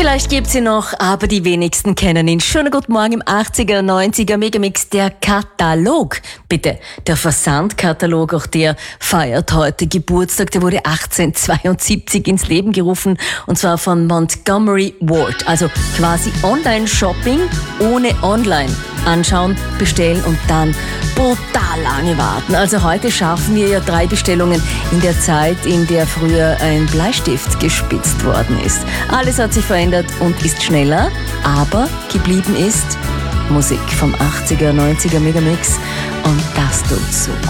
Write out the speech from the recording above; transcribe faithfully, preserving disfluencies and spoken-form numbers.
Vielleicht gibt's ihn noch, aber die wenigsten kennen ihn. Schönen guten Morgen im achtziger, neunziger Megamix, der Katalog. Bitte, der Versandkatalog, auch der feiert heute Geburtstag. Der wurde achtzehnhundertzweiundsiebzig ins Leben gerufen und zwar von Montgomery Ward. Also quasi Online-Shopping ohne Online. Anschauen, bestellen und dann brutal lange warten. Also heute schaffen wir ja drei Bestellungen in der Zeit, in der früher ein Bleistift gespitzt worden ist. Alles hat sich verändert und ist schneller, aber geblieben ist Musik vom achtziger, neunziger Megamix und das tut so.